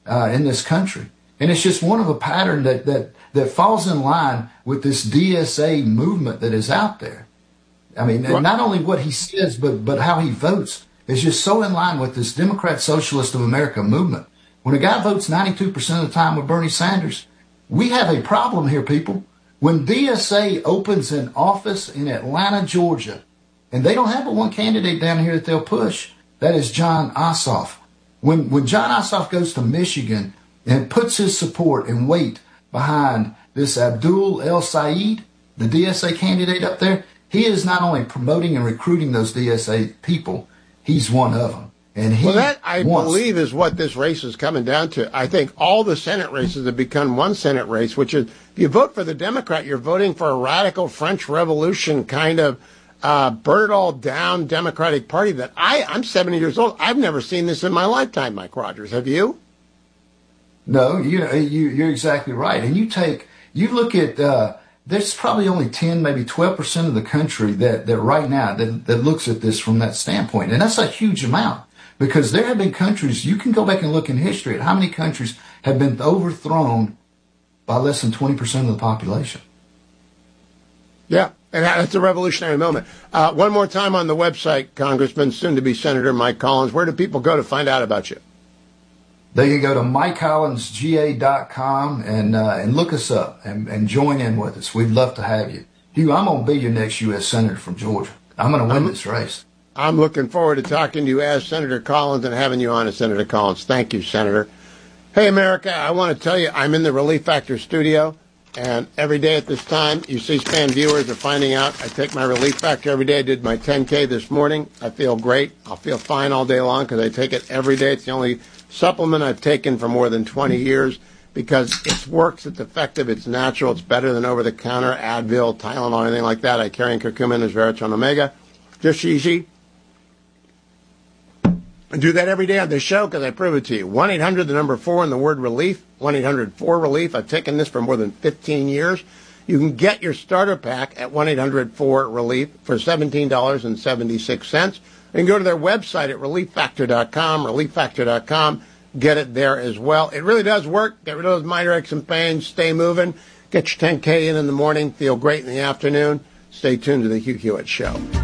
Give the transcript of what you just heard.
in this country. And it's just one of a pattern that falls in line with this DSA movement that is out there. I mean, not only what he says, but how he votes is just so in line with this Democrat Socialist of America movement. When a guy votes 92% of the time with Bernie Sanders, we have a problem here, people. When DSA opens an office in Atlanta, Georgia, and they don't have but one candidate down here that they'll push, that is Jon Ossoff. When Jon Ossoff goes to Michigan and puts his support and weight behind this Abdul El Sayed, the DSA candidate up there, he is not only promoting and recruiting those DSA people, he's one of them. And that, I believe, is what this race is coming down to. I think all the Senate races have become one Senate race, which is, if you vote for the Democrat, you're voting for a radical French Revolution kind of burn it all down Democratic Party that I'm 70 years old. I've never seen this in my lifetime, Mike Rogers. Have you? No, you're exactly right. And you look at, there's probably only 10, maybe 12% of the country that right now that looks at this from that standpoint. And that's a huge amount. Because there have been countries, you can go back and look in history at how many countries have been overthrown by less than 20% of the population. Yeah, and that's a revolutionary moment. One more time on the website, Congressman, soon-to-be Senator Mike Collins. Where do people go to find out about you? They can go to MikeCollinsGA.com and look us up and join in with us. We'd love to have you. Hugh, I'm going to be your next U.S. Senator from Georgia. I'm going to win this race. I'm looking forward to talking to you as Senator Collins and having you on as Senator Collins. Thank you, Senator. Hey, America, I want to tell you I'm in the Relief Factor studio, and every day at this time, you C-SPAN viewers are finding out I take my Relief Factor every day. I did my 10K this morning. I feel great. I'll feel fine all day long because I take it every day. It's the only supplement I've taken for more than 20 years because it works, it's effective, it's natural, it's better than over-the-counter Advil, Tylenol, anything like that. I carry in curcumin, resveratrol, omega. Just easy. I do that every day on this show because I prove it to you. 1-800, the number 4, and the word relief. 1-800-4-RELIEF. I've taken this for more than 15 years. You can get your starter pack at 1-800-4-RELIEF for $17.76. You can go to their website at relieffactor.com, relieffactor.com. Get it there as well. It really does work. Get rid of those minor aches and pains. Stay moving. Get your 10K in the morning. Feel great in the afternoon. Stay tuned to the Hugh Hewitt Show.